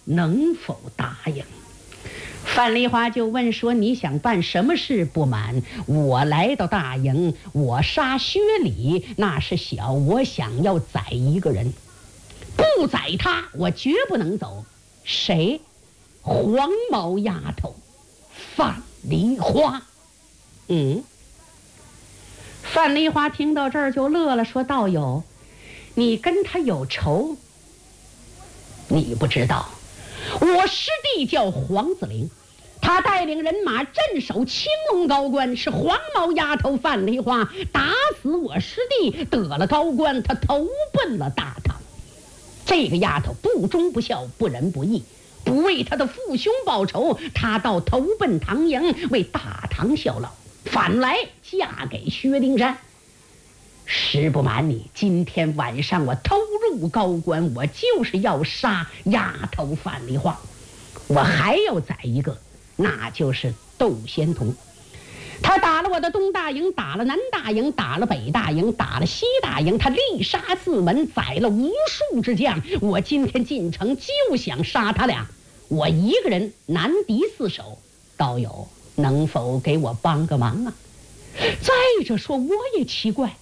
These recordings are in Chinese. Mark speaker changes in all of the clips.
Speaker 1: 能否答应？范丽花就问说：“你想办什么事？不瞒我来到大营，我杀薛礼那是小，我想要宰一个人，不宰他我绝不能走。谁？黄毛丫头范梨花。”范梨花听到这儿就乐了，说：“道友，你跟他有仇？你不知道，我师弟叫黄子陵，他带领人马镇守青龙高官，是黄毛丫头范梨花打死我师弟，得了高官，他投奔了大唐。这个丫头不忠不孝，不仁不义，不为他的父兄报仇，他倒投奔唐营，为大唐效劳，反来嫁给薛丁山。实不瞒你，今天晚上我偷入高官，我就是要杀丫头范梨花。我还要宰一个，那就是窦仙童。他打了我的东大营，打了南大营，打了北大营，打了西大营，他力杀四门，宰了无数之将。我今天进城就想杀他俩，我一个人难敌四手，道友能否给我帮个忙啊？再者说，我也奇怪，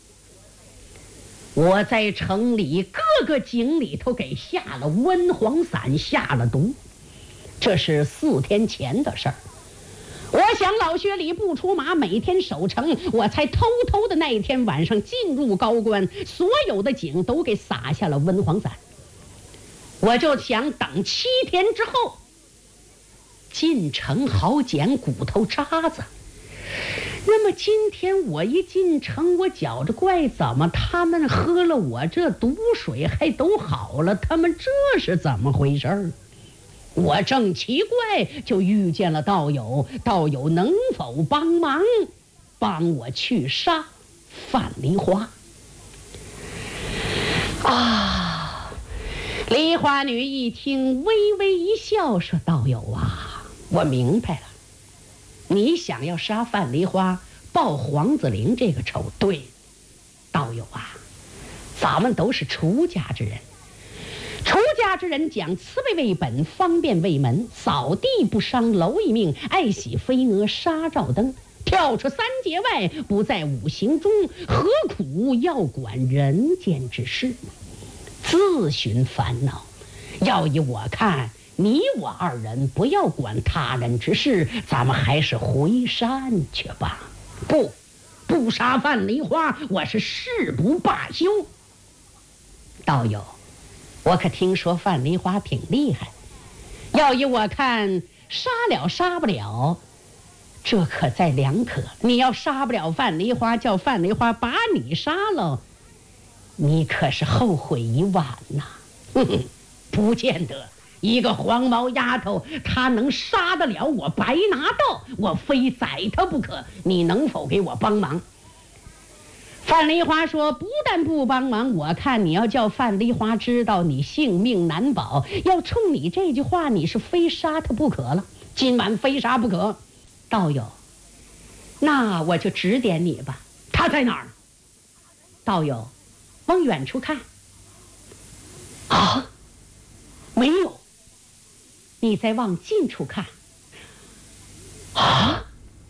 Speaker 1: 我在城里各个井里头给下了温黄散，下了毒，这是4天前的事儿。我想老薛礼不出马，每天守城，我才偷偷的那天晚上进入高官，所有的井都给撒下了温黄散。我就想等7天之后进城好捡骨头渣子。那么今天我一进城，我觉着怪，怎么他们喝了我这毒水还都好了？他们这是怎么回事？我正奇怪，就遇见了道友，道友能否帮忙，帮我去杀范梨花？梨花女一听，微微一笑，说：“道友啊，我明白了，你想要杀范梨花，报黄子陵这个仇。对，道友啊，咱们都是出家之人。出家之人讲慈悲为本，方便为门，扫地不伤蝼蚁命，爱惜飞蛾杀照灯，跳出3界外，不在5行中，何苦要管人间之事？自寻烦恼。要以我看，你我2人不要管他人之事，咱们还是回山去吧。不杀范梨花，我是誓不罢休。道友，我可听说范梨花挺厉害，要以我看，杀了杀不了，这可在两可。你要杀不了范梨花，叫范梨花把你杀了，你可是后悔已晚呐。不见得，一个黄毛丫头，她能杀得了我白拿道，我非宰她不可。你能否给我帮忙？范梨花说：“不但不帮忙，我看你要叫范梨花知道你性命难保，要冲你这句话，你是非杀她不可了。今晚非杀不可。道友，那我就指点你吧。她在哪儿？道友，往远处看。啊，没有。你再往近处看。啊，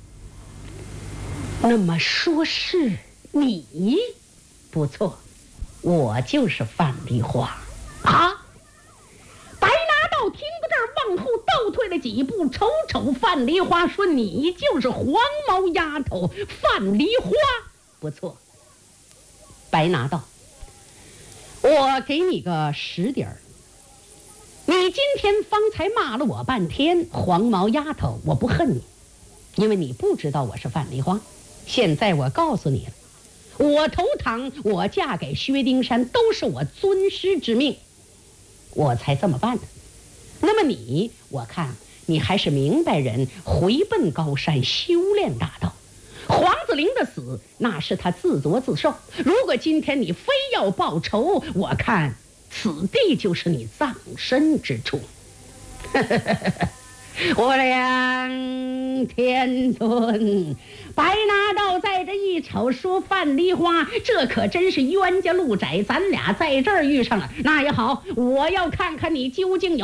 Speaker 1: 那么说是你？不错，我就是范梨花。啊！白拿道听到这儿，往后倒退了几步，瞅瞅范梨花，说：“你就是黄毛丫头范梨花。”不错，白拿道，我给你个实底儿。你今天方才骂了我半天，黄毛丫头，我不恨你，因为你不知道我是范梨花。现在我告诉你了，我投唐，我嫁给薛丁山，都是我尊师之命，我才这么办的。那么你，我看你还是明白人，回奔高山修炼大道。黄子陵的死，那是他自作自受。如果今天你非要报仇，我看此地就是你葬身之处。我梁天尊，白拿道在这一瞅，说：“范梨花，这可真是冤家路窄，咱俩在这儿遇上了。那也好，我要看看你究竟有